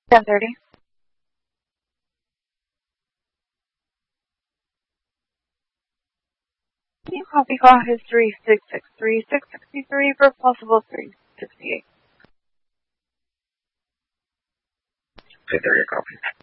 10:30. Copy call history 663 for possible 368. 10:30 copy.